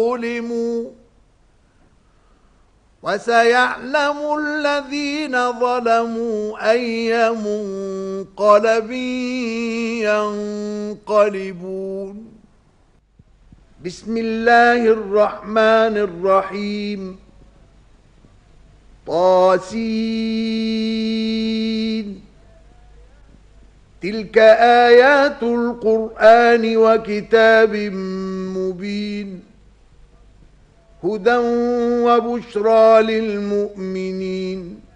ظلموا وسيعلم الذين ظلموا أي منقلب ينقلبون. بسم الله الرحمن الرحيم. طاسين. تلك آيات القرآن وكتاب مبين هدى وبشرى للمؤمنين.